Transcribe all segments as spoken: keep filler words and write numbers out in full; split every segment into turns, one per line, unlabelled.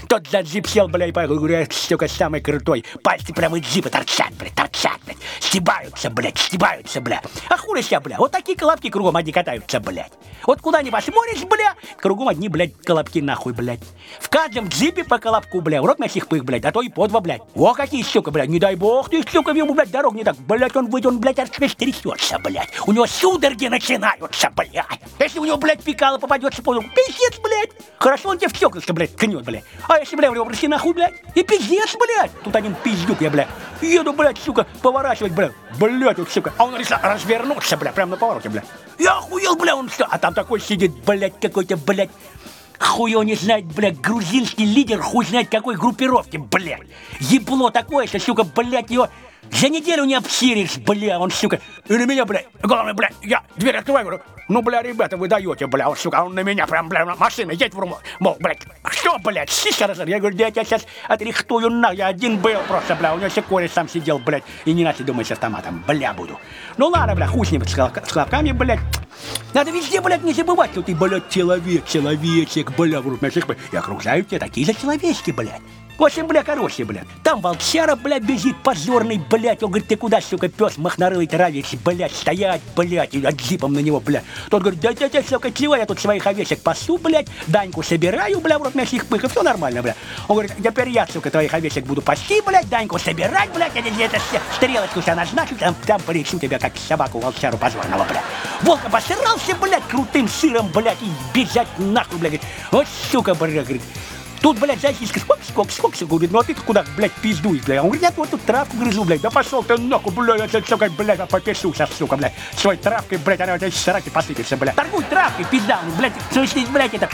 Тот за джип сел, бля, и поехал, говорю, я, сука, самый крутой. Пальцы прямо из джипа торчат, бля, торчат, блядь. Стебаются, блядь, стебаются, бля. А хули ся, бля, вот такие колобки кругом одни катаются, блядь. Вот куда ни посмотришь, бля, кругом одни, блядь, колобки нахуй, блядь. В каждом джипе по колобку, бля, урок на сих пых, блядь, а то и по два, блядь. О, какие, сука, блядь, не дай бог ты, сука, ему, блядь, дорог не так, блядь, он выйдет, он, блядь, аж трясется, блядь. У него судороги начинаются, блядь. Если у него, блядь, пикало попадется, понял, пиздец, блядь. Хорошо, он тебе в стеклышко, блядь, ткнет, блядь. А если, бля, в него проси нахуй, блядь, и пиздец, блядь. Тут один пиздюк я, блядь. Еду, блядь, сука, поворачивать, блядь. Блядь, вот, сука. А он решил развернуться, блядь, прямо на повороте, блядь. Я охуел, блядь, он что? А там такой сидит, блядь, какой-то, блядь. Хуй его не знает, блядь, грузинский лидер, хуй знает какой группировки, блядь. Ебло такое, что, сука, блядь, его за неделю не обсиришь, бля, он, сука. И на меня, блядь, главное, блядь, я дверь открываю, говорю, ну, бля, ребята, вы даете, бля, он, сука, он на меня прям, бля, машина, едь в руму, мол, блядь, что, блядь, сиська разор? Я говорю, да я тебя сейчас отрихтую, на, я один был просто, бля, у него все кореш сам сидел, блядь, и не начал думать с автоматом, бля, буду. Ну, ладно, бля, хуй с ним, с хлопками, блядь. Надо везде, блядь, не забывать, что ты, блядь, человек, человечек, бля, в румяшек, и окружают тебя такие же человечки, блядь. В общем, бля, короче, блядь, там волчара, блядь, бежит позорный, блядь, он говорит, ты куда, сука, пес махнарылый травишь, блядь, стоять, блядь, и джипом на него, блядь. Тот говорит, да да да, сука, чего я тут своих овечек пасу, блядь, Даньку собираю, бля, в рот мясных пых, и все нормально, бля. Он говорит, теперь я, сука, твоих овечек буду пасти, блядь, Даньку собирать, блядь, я где-то стрелочку себя назначу, там, там поречу тебя, как собаку волчару позорного, блядь. Волк обосрался, блядь, крутым сыром, блядь, и бежать нахуй, блядь, вот, сука, блядь, говорит. Тут, блядь, зайчишка, сколько, сколько, сколько, говорит, ну а ты куда, блядь, пиздуешь, блядь? Он говорит, я вот тут травку грызу, блядь, да пошел ты нахуй, блядь, я, сука, блядь, попишу сейчас, сука, блядь, своей травкой, блядь, она у тебя сраки посыпется, блядь. Торгуй травкой, пизда, блядь, слышишь, блядь, это...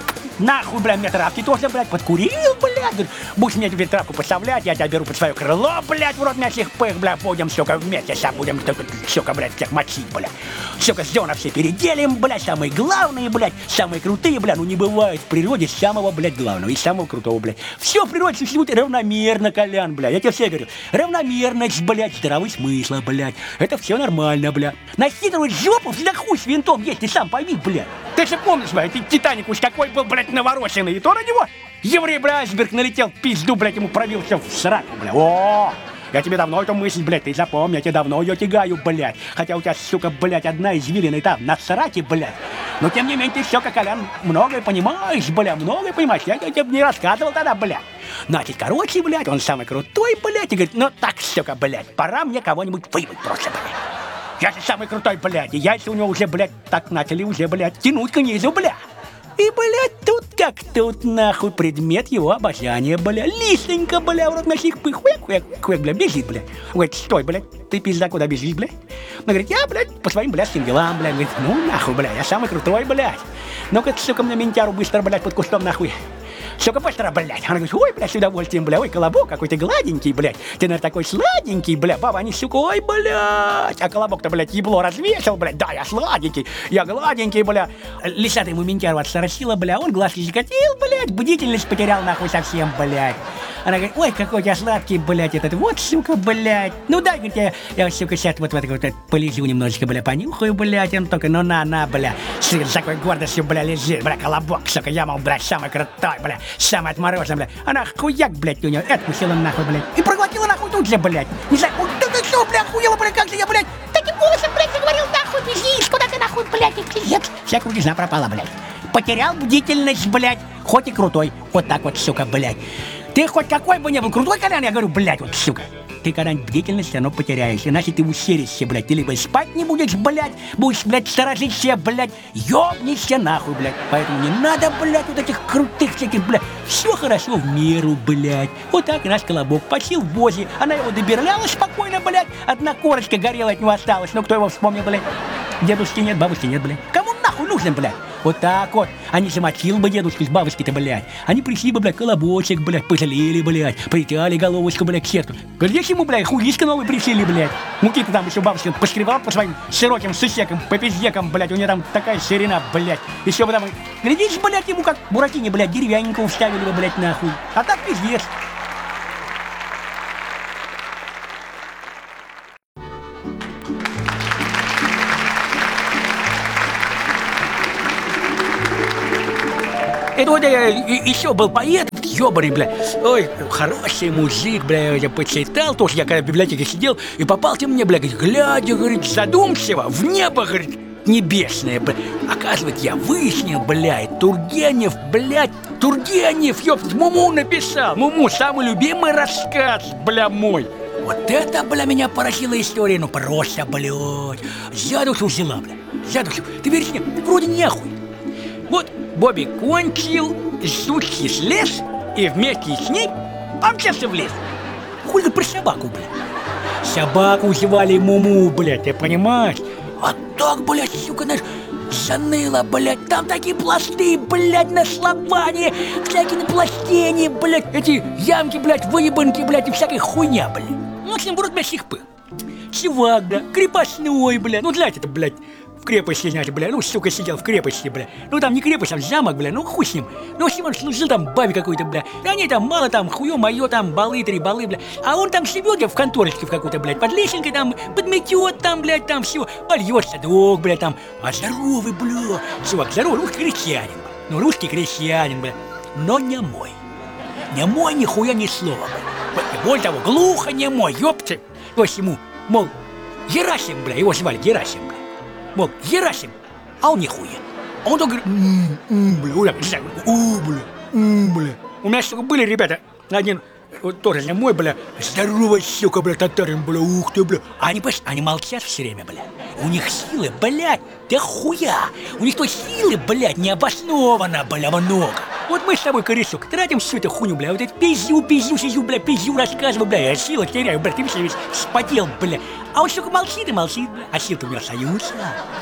Нахуй, блядь, мне травки тоже, блядь, подкурил, блядь. Говорит, будешь мне теперь травку поставлять, я тебя беру под свое крыло, блядь, в рот мясных пых, блядь, будем, сука, вместе, сам будем, сука, блядь, всех мочить, блядь. Сука, зона все переделим, блядь, самые главные, блядь, самые крутые, блядь, ну не бывает в природе самого, блядь, главного и самого крутого, блядь. Все в природе существует равномерно, Колян, блядь, я тебе все говорю. Равномерность, блядь, здравый смысл, блядь, это все нормально, блядь. Насидывать жопу, всегда хуй с винтом есть, ты сам пойми, блядь. Ты же помнишь, блядь, ты Титаник уж такой был, блядь, навороченный, и то на него еврей, блядь, айсберг налетел, пизду, блядь, ему пробил все в сраку, блядь. О, я тебе давно эту мысль, блядь, ты запомни, я тебе давно ее тягаю, блядь. Хотя у тебя, сука, блядь, одна извилина и там, на сраке, блядь. Но тем не менее, ты все, как Колян, многое понимаешь, блядь, многое понимаешь. Я, я тебе не рассказывал тогда, блядь. Значит, короче, блядь, он самый крутой, блядь, и говорит, ну так, сука, блядь, пора мне кого-нибудь выебать просто, блядь. Я же самый крутой, блядь, и яйца у него уже, блядь, так начали уже, блядь, тянуть к низу, блядь. И, блядь, тут как тут, нахуй, предмет его обожания, бля. Лисенько, бля, в рот мясных пых, хуяк, хуяк, хуяк, бля, бежит, бля. Говорит, стой, блядь, ты, пизда, куда бежишь, бля? Он говорит, я, блядь, по своим блядским делам, бля. Говорит, ну, нахуй, бля, я самый крутой, блядь. Ну-ка, сука, мне ментяру быстро, блядь, под кустом, нахуй. Сука, быстро, блядь. Она говорит, ой, блядь, с удовольствием, бля, ой, колобок какой ты гладенький, блядь. Ты, наверное, такой сладенький, бля. Баба, они, сука, ой, блядь. А колобок-то, блядь, ебло развесил, блядь. Да, я сладенький, я гладенький, бля. Лисата ему ментяру отсоросила, бля. Он глазки закатил, блядь. Бдительность потерял, нахуй, совсем, блядь. Она говорит, ой, какой я сладкий, блядь, этот. Вот, сука, блядь. Ну, дай, говорит, я, я сука, сейчас вот в это вот полежу немножечко, бля, понюхаю, блядь. Он только, ну, на, на, бля. Сыр с такой гордостью, бля, лежит, бля, колобок, сука. Я, мол, блядь, самый крутой, бля. Самый отмороженный, бля. Она хуяк, блядь, у нее. Откусила нахуй, блядь. И проглотила нахуй тут же, блядь. Не знаю, вот ты что, бля, охуела, бля, как же я, блядь. Таким голосом, блядь, заговорил, нахуй, бежишь. Куда ты, нахуй, блядь, и пиздец. Вся крутизна пропала, блядь. Потерял бдительность, блядь. Хоть и крутой. Вот так вот, сука, блядь. Ты хоть какой бы не был крутой, Колян, я говорю, блядь, вот, сука. Ты когда-нибудь бдительность все равно потеряешь. Иначе ты усеришься, блядь. Ты либо спать не будешь, блядь, будешь, блядь, сторожиться, блядь, ёбнешься нахуй, блядь. Поэтому не надо, блядь, вот этих крутых всяких, блядь. Все хорошо в меру, блядь. Вот так и наш колобок посил в возе. Она его добирала спокойно, блядь. Одна корочка горела от него осталась. Ну, кто его вспомнил, блядь? Дедушки нет, бабушки нет, блядь. Кому нахуй нужен, блядь? Вот так вот. Они замочил бы дедушки с бабушки-то, блядь. Они пришли бы, блядь, колобочек, блядь, пожалели, блядь, притяли головочку, блядь, к сердцу. Глядишь ему, блядь, хуишка новый пришили, блядь. Муки-то там еще бабушка поскребала по своим широким сусекам, по пиздекам, блядь, у нее там такая ширина, блядь. Еще бы там, глядишь, блядь, ему как Буратине, блядь, деревянненького вставили бы, блядь, нахуй. А так пиздец. Это вот э, еще был поэт, ёбаный, бля. Ой, хороший мужик, бля, я почитал тоже, я когда в библиотеке сидел, и попал-то мне, бля, говорит, глядя, говорит, задумчиво, в небо, говорит, небесное, бля. Оказывается, я выяснил, блядь, Тургенев, блядь, Тургенев, ёпт, Муму написал. Муму, самый любимый рассказ, бля, мой. Вот это, бля, меня поразила история, ну просто, блядь. За душу взяла, бля, за душу. Ты веришь мне? Вроде нехуй. Вот Бобби кончил, с сучки слез, и вместе с ней помчался в лес. Хуй про собаку, бля. Собаку звали Муму, блядь, ты понимаешь? А так, блядь, сука, наш заныло, блядь, там такие пласты, блядь, на словане, всякие напластения, блядь, эти ямки, блядь, выебанки, блядь, и всякая хуйня, блядь. Ну, в общем, вроде, блядь, сих пыл. Чувак, да, крепостной, блядь, ну, знаете, это, блядь, в крепости, знаете, бля, ну, сука, сидел в крепости, бля. Ну, там не крепость, там замок, бля, ну, хуй с ним. Ну, в общем, он служил там бабе какой-то, бля. Да они там мало там, хуё моё, там, балы, три балы, бля. А он там живет в конторочке в какой-то, блядь, под лесенкой там, подметет там, блядь, там все. Польет садок, бля, там. А здоровый, бля. Чувак, здоровый, русский крестьянин. Ну, русский крестьянин, бля. Но не мой. Не мой, нихуя ни слова, бля. Более того, глухо не мой, ёпты. То есть ему, мол, Герасим, бля, его звали Герасим, бля. Мол, Герасим, а он нихуя. Он только говорит, м-м, бля, уля, у, бля, м, бля. У меня, сука, были ребята, один, вот тоже не мой, бля, здоровый, сука, бля, татарин, бля, ух ты, бля. А они, понимаешь, они молчат все время, бля. У них силы, блядь, да хуя. У них то силы, блядь, необоснованно, бля, много. Вот мы с тобой, корешок, тратим всю эту хуйню, бля, вот это пизю, пизю, сизю, бля, пизю рассказываю, бля, я силы теряю, бля, ты весь спотел, бля. А он, сука, молчит и молчит, бля. А силы-то у него остаются.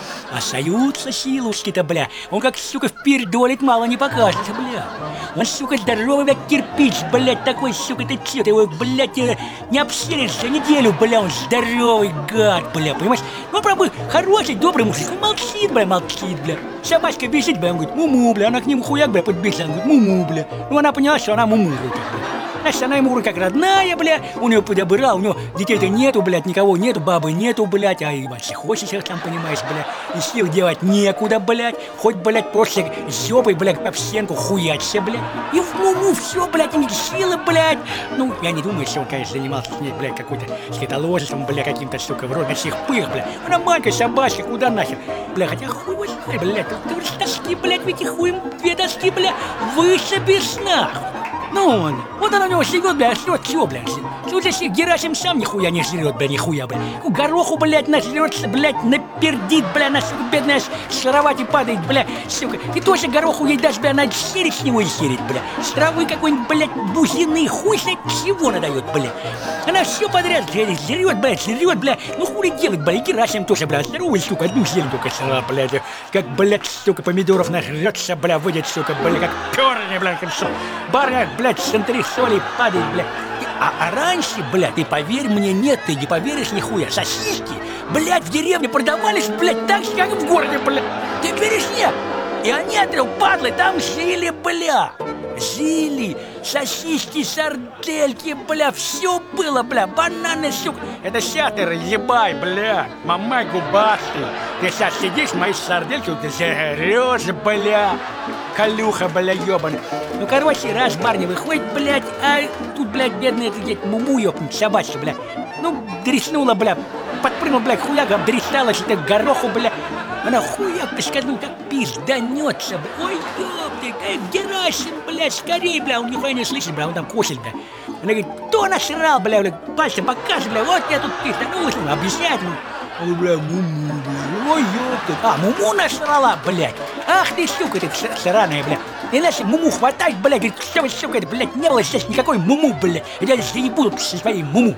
Остаются силушки-то, бля. Он как, сука, впердолит, мало не покажется, бля. Он, сука, здоровый, бля, кирпич, блядь, такой, сука, ты чё, ты его, блядь, не обсеришь за неделю, бля, он здоровый гад, бля, понимаешь? Ну, правда, хороший, добрый мужик, он молчит, бля, молчит, бля. Собачка бежит, бля, он говорит, муму, бля, она к нему хуяк, бля, подбежит, он говорит, муму, бля. Ну, она поняла, что она муму, бля. Значит, она ему как родная, бля, у нее подобрал, у него детей-то нету, блядь, никого нету, бабы нету, блядь, а и вообще хочешь, там, понимаешь, бля, и сил делать некуда, блядь, хоть, блядь, просто зёбой, блядь, по стенку хуячься, блядь, и в муму все, блядь, у них силы, блядь, ну, я не думаю, что он, конечно, занимался с ней, блядь, какой-то скитоложеством, бля, каким-то, сука, вроде всех пых, бля, она маленькая собачка, куда нахер, бля, хотя хуй его знает, блядь, ты с доски, блядь, ведь и хуем две доски, бля, вышибешь нахуй. Ну он, вот она у него живет, бля, жрет все, бля. Тут же Герасим сам нихуя не жрет, бля, нихуя, бля. У гороху, блядь, нажрется, блядь, напердит, бля, она, сука, бедная, с кровати падает, бля, сука. И тоже гороху ей дашь, бля, она серить с него и серить, бля. С травы какой-нибудь, блядь, бузины, хуй знает чего надает, бля. Она все подряд жрет, жрет, блядь, жрет, бля. Ну хули делать, бля, и Герасим тоже, бля, здоровый, сука, одну зелень только срала, блядь. Как, блядь, сука, помидоров нажрется, бля, выйдет, сука, бля, как перни, бля, как что. Барня, блядь, с антресолей падает, блядь. А, а раньше, блядь, ты поверь мне, нет, ты не поверишь нихуя. Сосиски, блядь, в деревне продавались, блядь, так же, как и в городе, блядь. Ты веришь, нет? И они, отрел, падлы, там жили, бля. Жили, сосиски, сардельки, бля, все было, бля, бананы, сука. Это сейчас ты разъебай, бля, мамай губастый. Ты сейчас сидишь, мои сардельки, ты жрешь, бля. Калюха, бля, ёбаный. Ну, короче, раз барни выходит, блядь, а тут, блядь, бедная, блядь, муму ёбнуть, собачка, бля. Ну, дреснула, бля, подпрыгнула, блядь, хуяга, обдресала, что-то гороху, бля. Она хуяк, ты сказал, как пизданется, бля. Ой, ёпты, как Герасим, блядь, скорей, бля, он нихуя не слышит, бля, он там косит, бля. Она говорит, кто насрал, бля, бля, пальцем покажет, бля, вот я тут пизданулся, объясняет ему. Ой, бля, муму, бля, ой, ёпты. А, муму насрала, блядь. Ах ты, сука, ты сраная, бля. Иначе муму хватать, блядь, говорит, что вы, сука, блядь, не было здесь никакой муму, бля. Я здесь не буду со своей муму.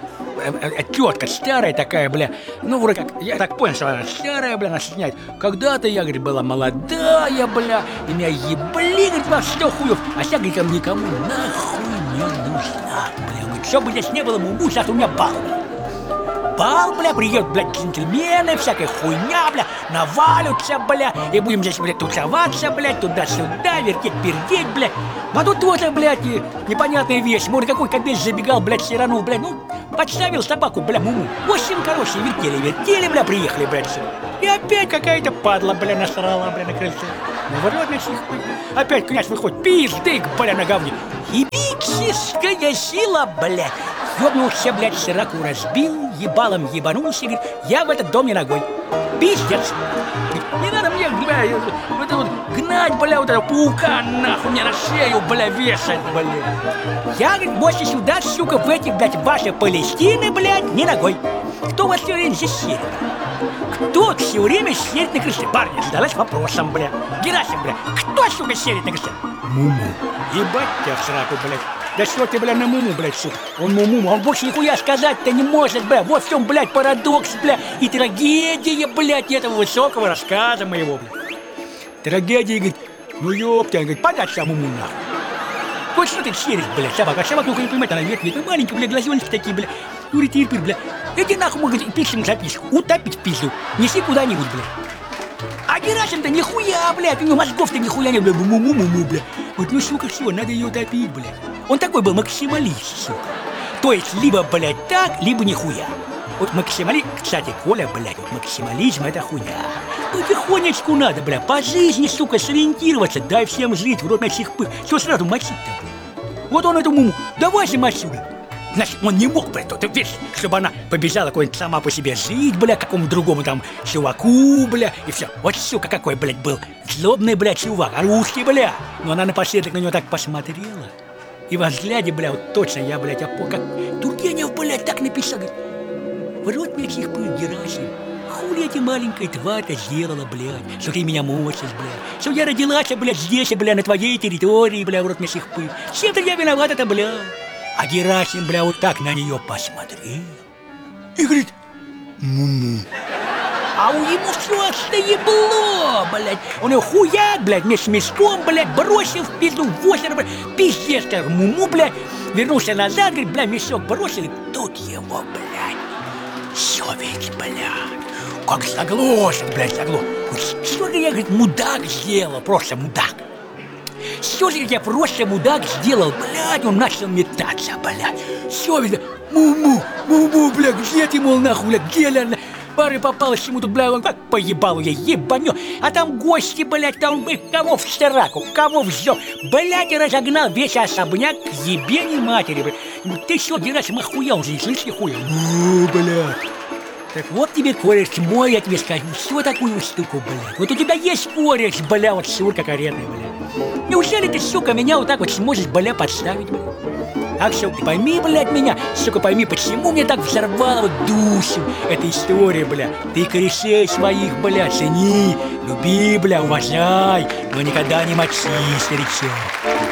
Тетка старая такая, бля. Ну, вроде как, я так понял, что она старая, бля, она сняет. Когда-то я, говорит, была молодая, бля, и меня ебли, говорит, во сто хуев. А сейчас, говорит, никому нахуй не нужна, бля. Говорит, что бы здесь не было муму, сейчас у меня бал, бля. Бал, бля, приедут, блядь, джентльмены, всякая хуйня, бля, навалятся, бля, и будем здесь, блядь, тусоваться, блядь, туда-сюда, вертеть, пердеть, бля. А тут тоже, блядь, непонятная вещь. Может, какой кобель забегал, блядь, сиранул, блядь, ну, подставил собаку, бля, муму. В общем, короче, вертели, вертели, бля, приехали, блядь, все. И опять какая-то падла, бля, насрала, бля, на крыльце. Ну, вот, значит, опять князь выходит, пиздык, бля, на говне. Ебить, Чистая сила, блядь. Ёбнулся, блядь, сираку разбил, ебалом ебанулся, говорит, я в этот дом не ногой. Пиздец. Не надо мне, блядь, вот это вот гнать, бля, вот этого паука, нахуй, мне на шею, бля, вешать, бля. Я, говорит, больше сюда, сука, в этих, блядь, ваши Палестины, блядь, не ногой. Кто вас все время здесь серит? Кто все время серит на крыше? Парни, задалась вопросом, бля. Герасим, бля, кто, сука, серит на крыше? Муму. Ебать тебя в сраку, блядь. Да что ты, бля, на Муму, блядь, сука? Он Муму, он больше нихуя сказать-то не может, бля. Вот в чем, блядь, парадокс, бля, и трагедия, блядь, этого высокого рассказа моего, бля. Трагедия, говорит, ну ёпта, говорит, подать сам Муму, нахуй. Вот что ты серишь, блядь, собака, собака, ну-ка не понимает, она вверх, вверх, маленькие, бля, глазенки такие, бля. Ну, ретирпир, бля. Иди нахуй, говорит, пишем записку, утопить в пизду, неси куда-нибудь, бля. А Герасим-то нихуя, блядь, у него мозгов-то нихуя не, бля, му-му-му-му, бля. Вот, ну, сука, все, надо ее утопить, блядь. Он такой был максималист, сука. То есть, либо, блядь, так, либо нихуя. Вот максимализм, кстати, Коля, блядь, вот максимализм это хуйня. Потихонечку надо, бля, по жизни, сука, сориентироваться, дай всем жить, в рот на всех пых. Что сразу мочить-то, бля? Вот он этому, давай же мочи, бля. Значит, он не мог, блядь, ты видишь, чтобы она побежала какой-нибудь сама по себе жить, бля, какому-то другому там чуваку, бля, и все. Вот, сука, какой, блядь, был злобный, блядь, чувак, русский, бля. Но она напоследок на него так посмотрела. И во взгляде, бля, вот точно я, блядь, опо, как Тургенев, блядь, так написал, говорит, в рот мне всех пыл, Герасим. Хули эти маленькая тварь-то сделала, блядь, что ты меня мочишь, блядь, что я родилась, блядь, здесь, бля, на твоей территории, бля, в рот мне всех пыл. Чем-то я виновата-то, блядь. А Герасим, бля, вот так на нее посмотрел и говорит, ну-ну. А у него все отстоебло, блядь. Он его хуяк, блядь, вместе с мешком, блядь, бросил в пизду в озеро, блядь. Пиздец, как муму, блядь. Вернулся назад, говорит, бля, мешок бросил, и тут его, блядь, совесть, блядь. Как заглохнет, блядь, заглох. Вот что же я, говорит, мудак сделал, просто мудак. Все же я просто мудак сделал, блядь, он начал метаться, блядь. Все, видно, муму, муму, блядь, где ты, мол, нахуй, блядь, где, блядь, пары попалась ему тут, блядь, он как поебал я, ебаню. А там гости, блядь, там, блядь, кого в сраку, кого в зё, блядь, и разогнал весь особняк к ебени матери, блядь. Ты что, Герасим, охуел уже, не слышишь, хуя? Ну, блядь. Так вот тебе кореш мой, я тебе скажу, что такую штуку, блядь. Вот у тебя есть кореш, бля, вот шурка каретная, блядь. Неужели ты, сука, меня вот так вот сможешь, бля, подставить, блядь? А все, ты пойми, блядь, меня, сука, пойми, почему мне так взорвало вот душу эта история, бля. Ты корешей своих, бля, цени, люби, бля, уважай, но никогда не мочи, старичок.